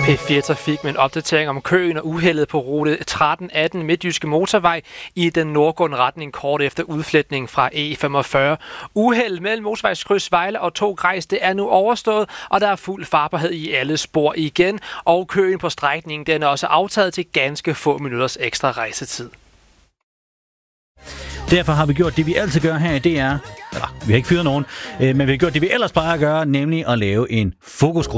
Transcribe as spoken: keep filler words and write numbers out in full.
P fire Trafik med en opdatering om køen og uheldet på rute tretten atten Midtjyske Motorvej i den nordgående retning kort efter udfletningen fra E femogfyrre. Uheldet mellem motorvejskryds Vejle og Tog Grejs, det er nu overstået, og der er fuld farbarhed i alle spor igen, og køen på strækningen den er også aftaget til ganske få minutters ekstra rejsetid. Derfor har vi gjort det, vi altid gør her i D R. Eller, vi har ikke fyret nogen, men vi har gjort det, vi ellers plejer at gøre, nemlig at lave en fokusgruppe.